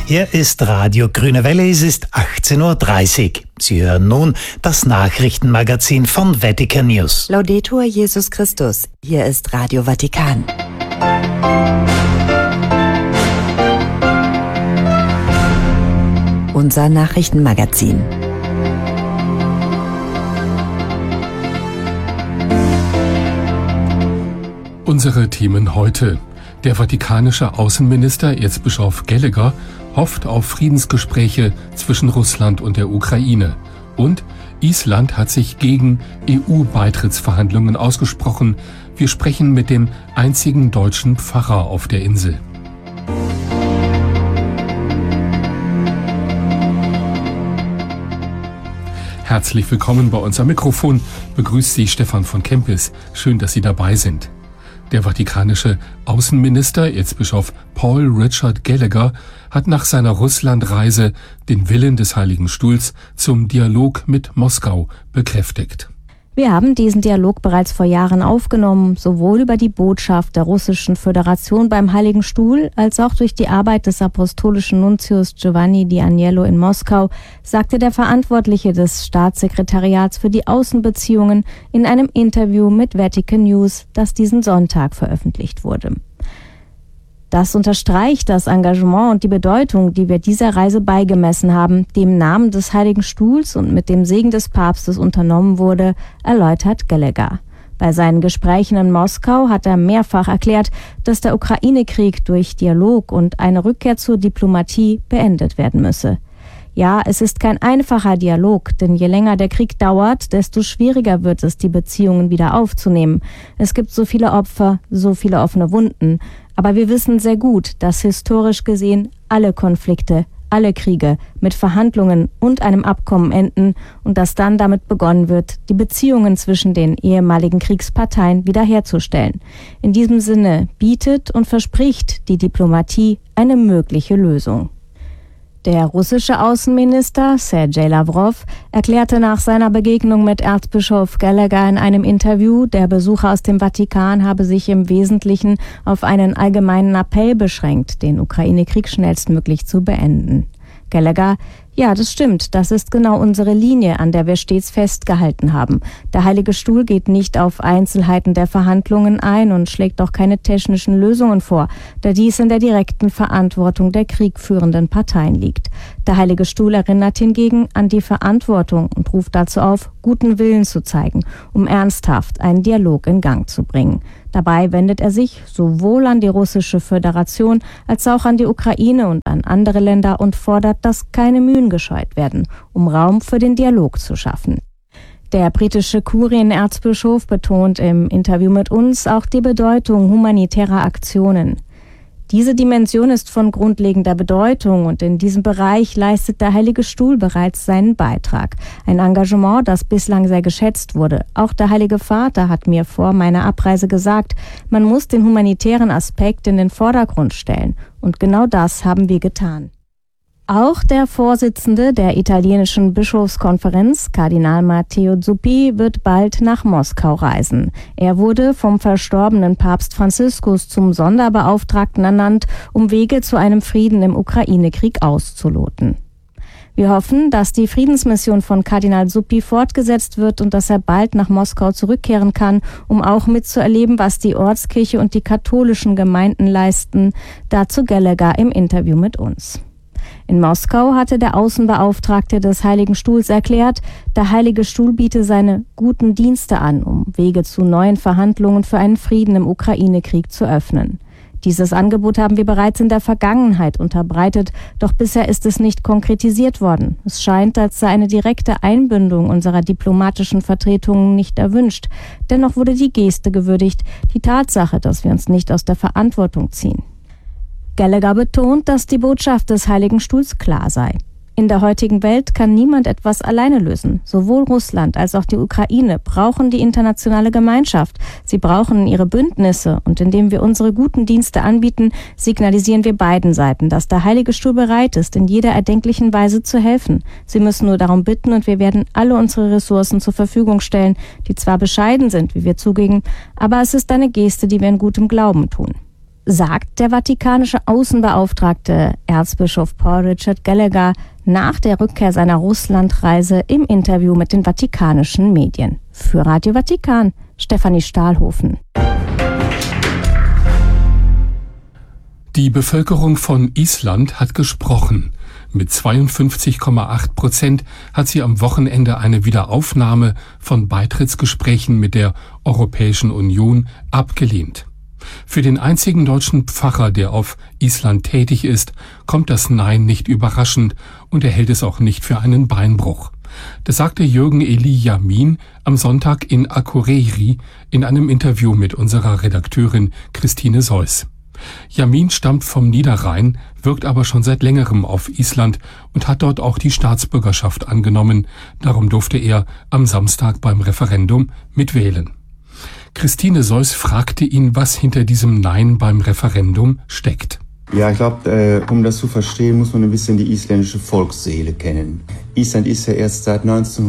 Hier ist Radio Grüne Welle, es ist 18:30 Uhr. Sie hören nun das Nachrichtenmagazin von Vatican News. Laudetur Jesus Christus, hier ist Radio Vatikan. Unser Nachrichtenmagazin. Unsere Themen heute. Der vatikanische Außenminister Erzbischof Gallagher hofft auf Friedensgespräche zwischen Russland und der Ukraine. Und Island hat sich gegen EU-Beitrittsverhandlungen ausgesprochen. Wir sprechen mit dem einzigen deutschen Pfarrer auf der Insel. Herzlich willkommen bei uns am Mikrofon. Begrüßt Sie Stefan von Kempis. Schön, dass Sie dabei sind. Der vatikanische Außenminister, Erzbischof Paul Richard Gallagher, hat nach seiner Russlandreise den Willen des Heiligen Stuhls zum Dialog mit Moskau bekräftigt. Wir haben diesen Dialog bereits vor Jahren aufgenommen, sowohl über die Botschaft der Russischen Föderation beim Heiligen Stuhl als auch durch die Arbeit des apostolischen Nuntius Giovanni Di Agnello in Moskau, sagte der Verantwortliche des Staatssekretariats für die Außenbeziehungen in einem Interview mit Vatican News, das diesen Sonntag veröffentlicht wurde. Das unterstreicht das Engagement und die Bedeutung, die wir dieser Reise beigemessen haben, die im Namen des Heiligen Stuhls und mit dem Segen des Papstes unternommen wurde, erläutert Gallagher. Bei seinen Gesprächen in Moskau hat er mehrfach erklärt, dass der Ukraine-Krieg durch Dialog und eine Rückkehr zur Diplomatie beendet werden müsse. Ja, es ist kein einfacher Dialog, denn je länger der Krieg dauert, desto schwieriger wird es, die Beziehungen wieder aufzunehmen. Es gibt so viele Opfer, so viele offene Wunden. Aber wir wissen sehr gut, dass historisch gesehen alle Konflikte, alle Kriege mit Verhandlungen und einem Abkommen enden und dass dann damit begonnen wird, die Beziehungen zwischen den ehemaligen Kriegsparteien wiederherzustellen. In diesem Sinne bietet und verspricht die Diplomatie eine mögliche Lösung. Der russische Außenminister Sergei Lavrov erklärte nach seiner Begegnung mit Erzbischof Gallagher in einem Interview, der Besucher aus dem Vatikan habe sich im Wesentlichen auf einen allgemeinen Appell beschränkt, den Ukraine-Krieg schnellstmöglich zu beenden. Gallagher: Ja, das stimmt, das ist genau unsere Linie, an der wir stets festgehalten haben. Der Heilige Stuhl geht nicht auf Einzelheiten der Verhandlungen ein und schlägt auch keine technischen Lösungen vor, da dies in der direkten Verantwortung der kriegführenden Parteien liegt. Der Heilige Stuhl erinnert hingegen an die Verantwortung und ruft dazu auf, guten Willen zu zeigen, um ernsthaft einen Dialog in Gang zu bringen. Dabei wendet er sich sowohl an die Russische Föderation als auch an die Ukraine und an andere Länder und fordert, dass keine Mühen gescheut werden, um Raum für den Dialog zu schaffen. Der britische Kurienerzbischof betont im Interview mit uns auch die Bedeutung humanitärer Aktionen. Diese Dimension ist von grundlegender Bedeutung und in diesem Bereich leistet der Heilige Stuhl bereits seinen Beitrag. Ein Engagement, das bislang sehr geschätzt wurde. Auch der Heilige Vater hat mir vor meiner Abreise gesagt, man muss den humanitären Aspekt in den Vordergrund stellen. Und genau das haben wir getan. Auch der Vorsitzende der italienischen Bischofskonferenz, Kardinal Matteo Zuppi, wird bald nach Moskau reisen. Er wurde vom verstorbenen Papst Franziskus zum Sonderbeauftragten ernannt, um Wege zu einem Frieden im Ukraine-Krieg auszuloten. Wir hoffen, dass die Friedensmission von Kardinal Zuppi fortgesetzt wird und dass er bald nach Moskau zurückkehren kann, um auch mitzuerleben, was die Ortskirche und die katholischen Gemeinden leisten. Dazu Gallagher im Interview mit uns. In Moskau hatte der Außenbeauftragte des Heiligen Stuhls erklärt, der Heilige Stuhl biete seine guten Dienste an, um Wege zu neuen Verhandlungen für einen Frieden im Ukraine-Krieg zu öffnen. Dieses Angebot haben wir bereits in der Vergangenheit unterbreitet, doch bisher ist es nicht konkretisiert worden. Es scheint, als sei eine direkte Einbindung unserer diplomatischen Vertretungen nicht erwünscht. Dennoch wurde die Geste gewürdigt, die Tatsache, dass wir uns nicht aus der Verantwortung ziehen. Gallagher betont, dass die Botschaft des Heiligen Stuhls klar sei. In der heutigen Welt kann niemand etwas alleine lösen. Sowohl Russland als auch die Ukraine brauchen die internationale Gemeinschaft. Sie brauchen ihre Bündnisse. Und indem wir unsere guten Dienste anbieten, signalisieren wir beiden Seiten, dass der Heilige Stuhl bereit ist, in jeder erdenklichen Weise zu helfen. Sie müssen nur darum bitten und wir werden alle unsere Ressourcen zur Verfügung stellen, die zwar bescheiden sind, wie wir zugeben, aber es ist eine Geste, die wir in gutem Glauben tun. sagt der vatikanische Außenbeauftragte Erzbischof Paul Richard Gallagher nach der Rückkehr seiner Russlandreise im Interview mit den vatikanischen Medien. Für Radio Vatikan, Stefanie Stahlhofen. Die Bevölkerung von Island hat gesprochen. Mit 52,8% hat sie am Wochenende eine Wiederaufnahme von Beitrittsgesprächen mit der Europäischen Union abgelehnt. Für den einzigen deutschen Pfarrer, der auf Island tätig ist, kommt das Nein nicht überraschend und er hält es auch nicht für einen Beinbruch. Das sagte Jürgen Eli Yamin am Sonntag in Akureyri in einem Interview mit unserer Redakteurin Christine Seuss. Yamin stammt vom Niederrhein, wirkt aber schon seit längerem auf Island und hat dort auch die Staatsbürgerschaft angenommen. Darum durfte er am Samstag beim Referendum mitwählen. Christine Seuss fragte ihn, was hinter diesem Nein beim Referendum steckt. Ja, ich glaube, um das zu verstehen, muss man ein bisschen die isländische Volksseele kennen. Island ist ja erst seit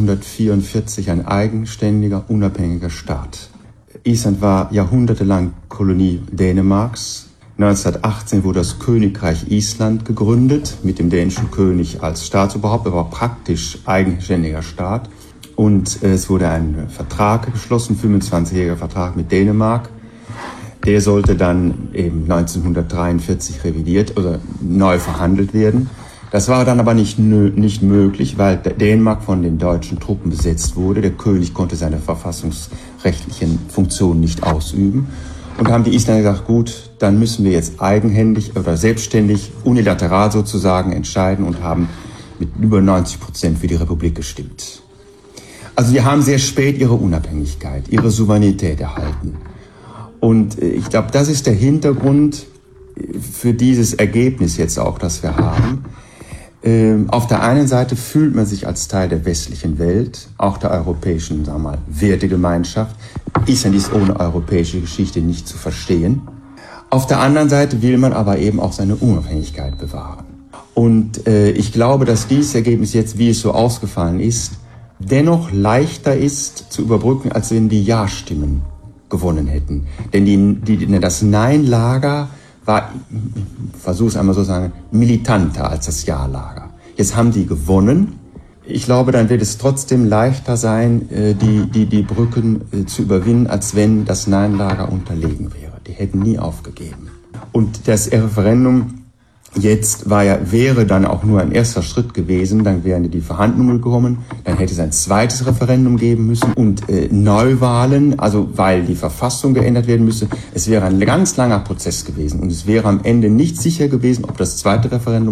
1944 ein eigenständiger, unabhängiger Staat. Island war jahrhundertelang Kolonie Dänemarks. 1918 wurde das Königreich Island gegründet, mit dem dänischen König als Staatsoberhaupt, aber praktisch eigenständiger Staat. Und es wurde ein Vertrag geschlossen, 25-jähriger Vertrag mit Dänemark. Der sollte dann eben 1943 revidiert oder neu verhandelt werden. Das war dann aber nicht möglich, weil Dänemark von den deutschen Truppen besetzt wurde. Der König konnte seine verfassungsrechtlichen Funktionen nicht ausüben. Und haben die Isländer gesagt, gut, dann müssen wir jetzt eigenhändig oder selbstständig, unilateral sozusagen entscheiden und haben mit über 90% für die Republik gestimmt. Also die haben sehr spät ihre Unabhängigkeit, ihre Souveränität erhalten. Und ich glaube, das ist der Hintergrund für dieses Ergebnis jetzt auch, das wir haben. Auf der einen Seite fühlt man sich als Teil der westlichen Welt, auch der europäischen, sagen wir mal, Wertegemeinschaft. Island ist ohne europäische Geschichte nicht zu verstehen. Auf der anderen Seite will man aber eben auch seine Unabhängigkeit bewahren. Und ich glaube, dass dieses Ergebnis jetzt, wie es so ausgefallen ist, dennoch leichter ist zu überbrücken, als wenn die Ja-Stimmen gewonnen hätten. Denn das Nein-Lager war, ich versuche es einmal so zu sagen, militanter als das Ja-Lager. Jetzt haben die gewonnen. Ich glaube, dann wird es trotzdem leichter sein, die Brücken zu überwinden, als wenn das Nein-Lager unterlegen wäre. Die hätten nie aufgegeben. Und das Referendum jetzt wäre dann auch nur ein erster Schritt gewesen, dann wären die Verhandlungen gekommen, dann hätte es ein zweites Referendum geben müssen und Neuwahlen, also weil die Verfassung geändert werden müsste. Es wäre ein ganz langer Prozess gewesen und es wäre am Ende nicht sicher gewesen, ob das zweite Referendum